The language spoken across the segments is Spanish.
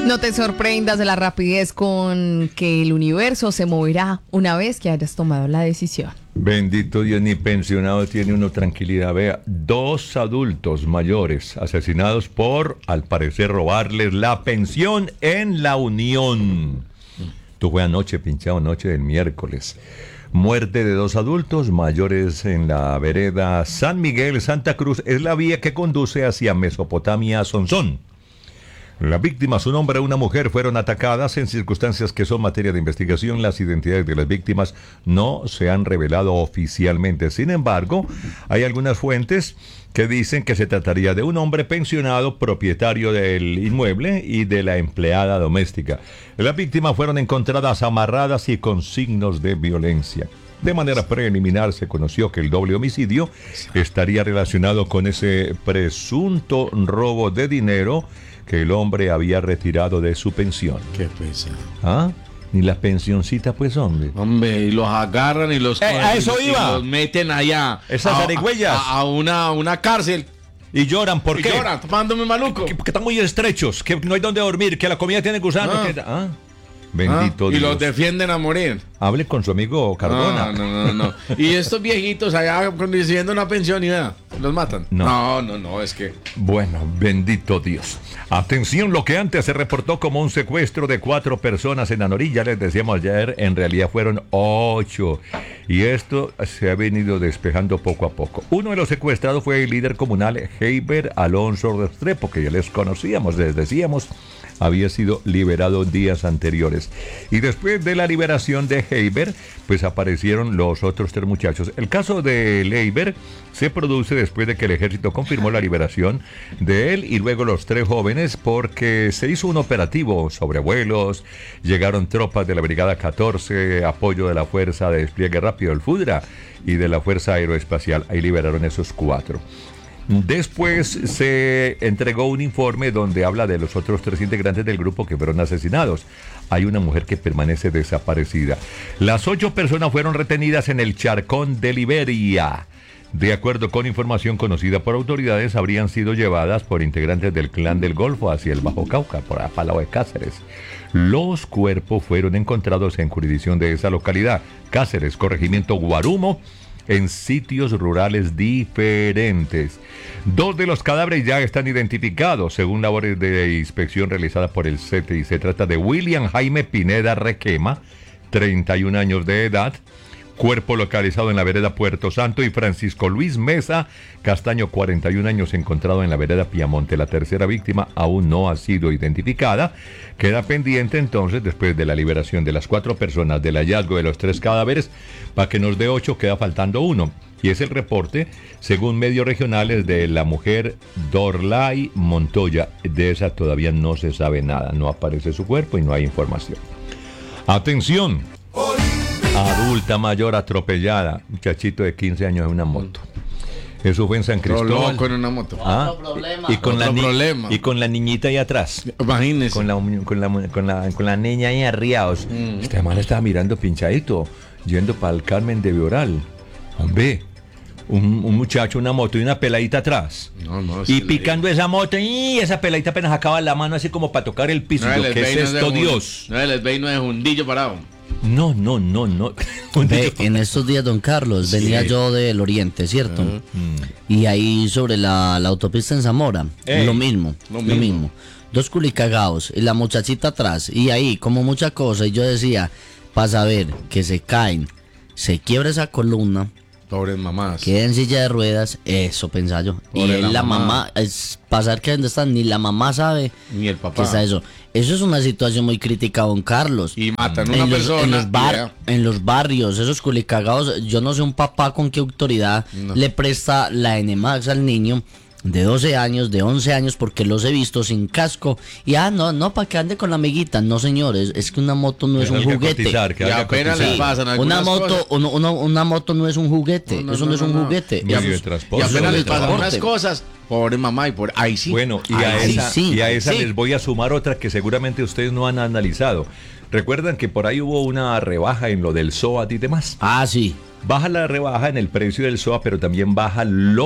No te sorprendas de la rapidez con que el universo se moverá una vez que hayas tomado la decisión. Bendito Dios, ni pensionado tiene uno tranquilidad. Vea, 2 adultos mayores asesinados por, al parecer, robarles la pensión en La Unión. Esto fue anoche, pinchado, noche del miércoles. Muerte de 2 adultos mayores en la vereda San Miguel, Santa Cruz. Es la vía que conduce hacia Mesopotamia, Sonsón. Las víctimas, un hombre y una mujer, fueron atacadas en circunstancias que son materia de investigación. Las identidades de las víctimas no se han revelado oficialmente. Sin embargo, hay algunas fuentes que dicen que se trataría de un hombre pensionado, propietario del inmueble y de la empleada doméstica. Las víctimas fueron encontradas amarradas y con signos de violencia. De manera preliminar se conoció que el doble homicidio estaría relacionado con ese presunto robo de dinero que el hombre había retirado de su pensión. Qué pesado. ¿Ah? Ni la pensioncita, pues, hombre. Hombre, y los agarran y los cogen, a eso y iba. los meten allá. Esas zarigüeyas. A una cárcel. Y lloran, ¿por Y qué? lloran, tomándome maluco. Que están muy estrechos, que no hay donde dormir, que la comida tiene gusano. Bendito Dios. Y los defienden a morir. Hable con su amigo Cardona. No. Y estos viejitos allá recibiendo una pensión y vea, los matan. No, es que... Bueno, bendito Dios. Atención, lo que antes se reportó como un secuestro de 4 personas en Anorí, les decíamos ayer, en realidad fueron 8. Y esto se ha venido despejando poco a poco. Uno de los secuestrados fue el líder comunal Heiber Alonso Restrepo, que ya les conocíamos, les decíamos, había sido liberado días anteriores. Y después de la liberación de Heiber, pues aparecieron los otros 3 muchachos. El caso de Heiber se produce después de que el ejército confirmó la liberación de él y luego los 3 jóvenes, porque se hizo un operativo sobre vuelos, llegaron tropas de la Brigada 14, apoyo de la Fuerza de Despliegue Rápido, el FUDRA, y de la Fuerza Aeroespacial. Ahí liberaron esos 4. Después se entregó un informe donde habla de los otros 3 integrantes del grupo que fueron asesinados. Hay una mujer que permanece desaparecida. Las 8 personas fueron retenidas en el Charcón de Liberia. De acuerdo con información conocida por autoridades, habrían sido llevadas por integrantes del Clan del Golfo hacia el Bajo Cauca, por el lado de Cáceres. Los cuerpos fueron encontrados en jurisdicción de esa localidad, Cáceres, corregimiento Guarumo, en sitios rurales diferentes. 2 de los cadáveres ya están identificados, según labores de inspección realizadas por el CETI. Se trata de William Jaime Pineda Requema, 31 años de edad, cuerpo localizado en la vereda Puerto Santo, y Francisco Luis Mesa Castaño, 41 años, encontrado en la vereda Piamonte. La tercera víctima aún no ha sido identificada. Queda pendiente entonces, después de la liberación de las 4 personas, del hallazgo de los 3 cadáveres, para que nos dé 8, queda faltando 1. Y es el reporte, según medios regionales, de la mujer Dorlay Montoya. De esa todavía no se sabe nada, no aparece su cuerpo y no hay información. Atención. Adulta mayor atropellada, muchachito de 15 años en una moto. Eso fue en San Cristóbal. Loco en una moto. Y con la niñita ahí atrás. Imagínese. Con la niña ahí arriados. Este man estaba mirando pinchadito, yendo para el Carmen de Bioral. Hombre, un muchacho, una moto y una peladita atrás. Y picando esa moto, y esa peladita apenas acaba la mano así como para tocar el piso. ¿Qué es esto, Dios? No les ve y no es hundillo parado. No. En estos días, don Carlos, venía yo del oriente, ¿cierto? Y ahí sobre la autopista en Zamora, lo mismo. 2 culicagados y la muchachita atrás, y ahí como mucha cosa, y yo decía, para saber que se caen, se quiebra esa columna, pobres mamás, queda en silla de ruedas, eso pensaba yo. Y la mamá, es pasar que donde están, ni la mamá sabe ni el papá que está eso. Eso es una situación muy crítica, don Carlos. Y matan a una persona. En los barrios, esos culicagados, yo no sé un papá con qué autoridad le presta la Enemax al niño de 12 años, de 11 años, porque los he visto sin casco. Y no, para que ande con la amiguita. No, señores, es que una moto no es un juguete. Y apenas les pasan algunas cosas. Una moto no es un juguete. Eso no es un juguete. Y apenas les pasan unas cosas. Pobre mamá, y por ahí sí. Bueno, y a esa les voy a sumar otra que seguramente ustedes no han analizado. ¿Recuerdan que por ahí hubo una rebaja en lo del SOAT y demás? Ah, sí. baja la rebaja en el precio del SOA, pero también baja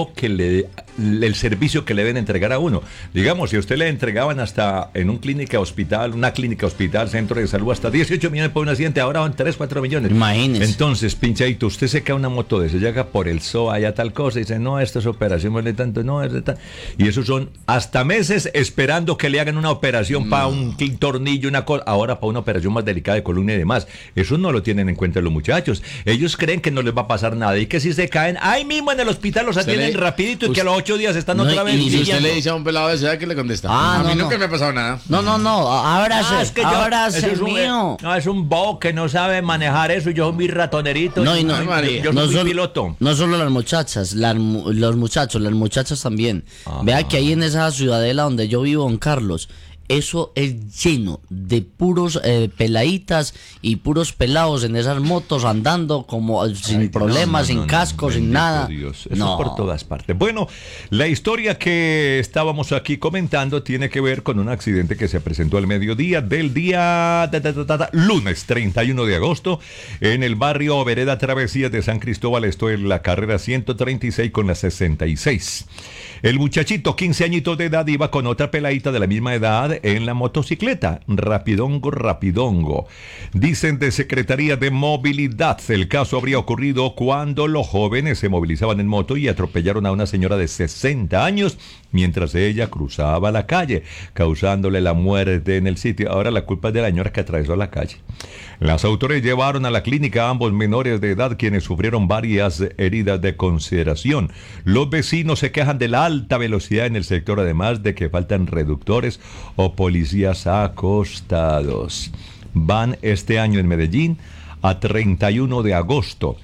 el servicio que le deben entregar a uno. Digamos, si a usted le entregaban hasta en una clínica hospital, centro de salud, hasta 18 millones por un accidente, ahora van 3, 4 millones. Imagínese. Entonces, pinchadito, usted se cae una moto de eso, llega por el SOA, ya tal cosa, y dice, no, esta es operación, vale tanto, no, es de tal. Y esos son hasta meses esperando que le hagan una operación para un tornillo, una cosa, ahora para una operación más delicada de columna y demás. Eso no lo tienen en cuenta los muchachos. Ellos creen que no les va a pasar nada y que si se caen, ahí mismo en el hospital los atienden rapidito y que a los 8 días están otra vez. Y si usted le dice a un pelado de ciudad, ¿qué le contesta? A mí nunca me ha pasado nada. No, ahora es mío. No, es un bobo que no sabe manejar eso y yo soy mi ratonerito. Yo soy piloto. No solo las muchachas, los muchachos, las muchachas también. Vea que ahí en esa ciudadela donde yo vivo, don Carlos, eso es lleno de puros peladitas y puros pelados en esas motos andando como sin problemas, sin casco, sin nada. Dios, eso por todas partes. Bueno, la historia que estábamos aquí comentando tiene que ver con un accidente que se presentó al mediodía del día lunes 31 de agosto en el barrio Vereda Travesías de San Cristóbal. Esto es la carrera 136 con la 66. El muchachito, 15 añitos de edad, iba con otra peladita de la misma edad en la motocicleta. Rapidongo. Dicen de Secretaría de Movilidad, el caso habría ocurrido cuando los jóvenes se movilizaban en moto y atropellaron a una señora de 60 años mientras ella cruzaba la calle, causándole la muerte en el sitio. Ahora la culpa es de la señora que atravesó la calle. Las autoridades llevaron a la clínica a ambos menores de edad, quienes sufrieron varias heridas de consideración. Los vecinos se quejan de la alta velocidad en el sector, además de que faltan reductores o policías acostados. Van este año en Medellín a 31 de agosto,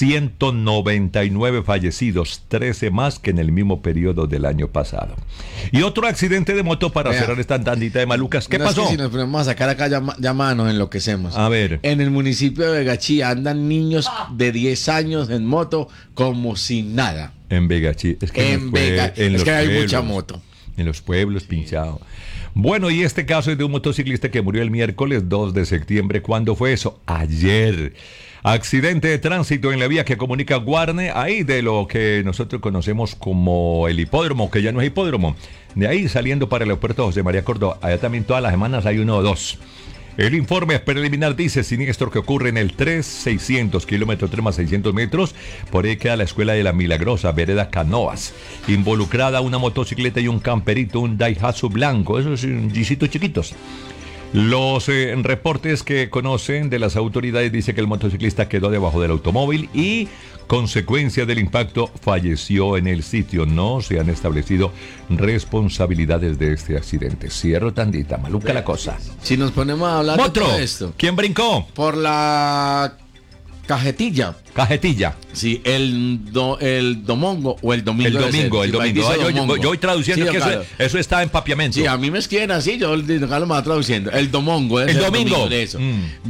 199 fallecidos, 13 más que en el mismo periodo del año pasado. Y otro accidente de moto para cerrar esta tandita de malucas. ¿Qué pasó? Es que si nos ponemos a sacar acá ya nos enloquecemos. A ver. En el municipio de Vegachí andan niños de 10 años en moto como si nada. En Vegachí. Es que hay mucha moto. En los pueblos, pinchado. Bueno, y este caso es de un motociclista que murió el miércoles 2 de septiembre. ¿Cuándo fue eso? Ayer. Accidente de tránsito en la vía que comunica Guarne, ahí de lo que nosotros conocemos como el hipódromo, que ya no es hipódromo. De ahí saliendo para el aeropuerto José María Córdoba. Allá también todas las semanas hay 1 o 2. El informe preliminar dice siniestro que ocurre en el 3600, kilómetro 3 más 600 metros. Por ahí queda la escuela de la Milagrosa, vereda Canoas. Involucrada una motocicleta y un camperito, un Daihatsu blanco. Esos jeepsitos chiquitos. Los reportes que conocen de las autoridades dice que el motociclista quedó debajo del automóvil y, consecuencia del impacto, falleció en el sitio. No se han establecido responsabilidades de este accidente. Cierro tandita, maluca la cosa. Si nos ponemos a hablar de todo esto. ¿Quién brincó? Por la cajetilla. Sí, el domongo o el domingo. El domingo. Yo voy traduciendo, sí, que claro. eso está en papiamento. Sí, a mí me escriben así, yo lo va traduciendo. El domongo. El domingo. De eso.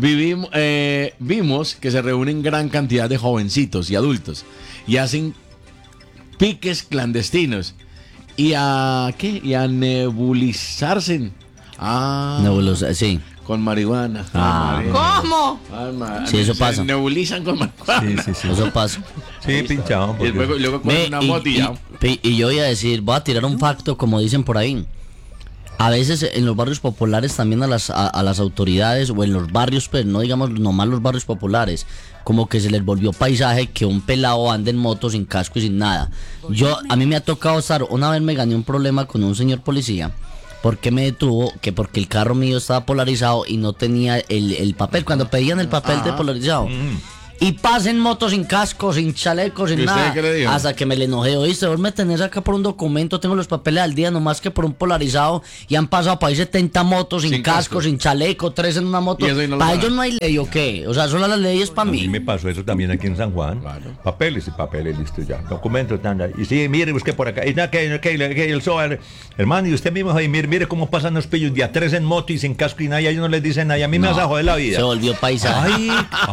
Vimos que se reúnen gran cantidad de jovencitos y adultos y hacen piques clandestinos. ¿Y a qué? Y a nebulizarse. Nebulosa, sí. Con marihuana. ¿Cómo? Sí, eso pasa. Se nebulizan con marihuana. Sí. Eso pasa. Sí, pinchado. Y luego con una motilla. Y yo voy a tirar un facto, como dicen por ahí. A veces en los barrios populares también a las autoridades, o en los barrios, pero no digamos nomás los barrios populares, como que se les volvió paisaje que un pelado ande en moto sin casco y sin nada. A mí me ha tocado una vez me gané un problema con un señor policía. ¿Por qué me detuvo? Que porque el carro mío estaba polarizado y no tenía el papel. Cuando pedían el papel de polarizado. Y pasen motos sin casco, sin chaleco, sin nada. Hasta que me le enojé. Oíste, vos me tenés acá por un documento, tengo los papeles al día, nomás que por un polarizado. Y han pasado para ahí 70 motos sin casco, sin chaleco, 3 en una moto. ¿Para ellos no hay ley o qué? O sea, solo las leyes para mí. A mí me pasó eso también aquí en San Juan. Claro. Papeles, listo ya. Documentos, nada. Y sí, mire, busqué por acá. Y nada, que el SOA, hermano, y usted mismo ahí, mire cómo pasan los pillos. Día 3 en moto y sin casco y nada. Y ellos no les dicen nada. Y a mí me vas a joder la vida. Se volvió paisaje.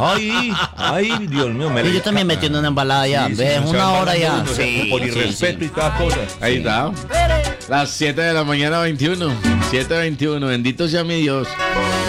Ay, Dios mío. Yo también metiendo una embalada ya. Una hora ya. Por irrespeto y toda cosa. Ahí está. Las 7 de la mañana 21. 7:21. Bendito sea mi Dios.